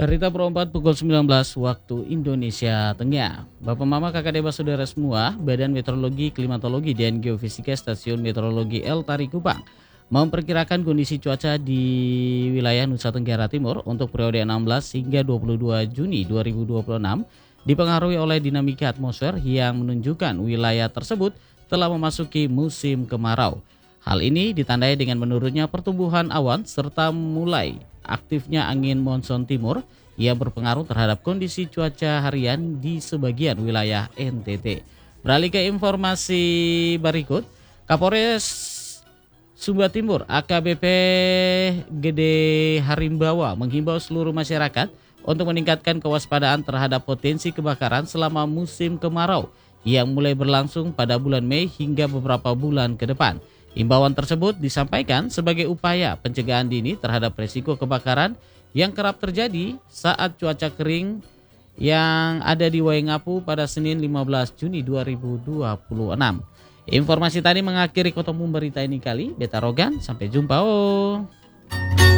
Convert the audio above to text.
Berita perempat pukul 19 waktu Indonesia Tengah. Bapak Mama kakak deba saudara semua, Badan Meteorologi, Klimatologi dan Geofisika Stasiun Meteorologi El Tari Kupang memperkirakan kondisi cuaca di wilayah Nusa Tenggara Timur untuk periode 16 hingga 22 Juni 2026 dipengaruhi oleh dinamika atmosfer yang menunjukkan wilayah tersebut telah memasuki musim kemarau. Hal ini ditandai dengan menurunnya pertumbuhan awan serta mulai aktifnya angin monsun timur yang berpengaruh terhadap kondisi cuaca harian di sebagian wilayah NTT. Beralih ke informasi berikut, Kapolres Sumba Timur AKBP Gede Harimbawa menghimbau seluruh masyarakat untuk meningkatkan kewaspadaan terhadap potensi kebakaran selama musim kemarau yang mulai berlangsung pada bulan Mei hingga beberapa bulan ke depan. Imbauan tersebut disampaikan sebagai upaya pencegahan dini terhadap risiko kebakaran yang kerap terjadi saat cuaca kering yang ada di Waingapu pada Senin 15 Juni 2026. Informasi tadi mengakhiri ketemu berita ini kali. Beta Rogan, sampai jumpa.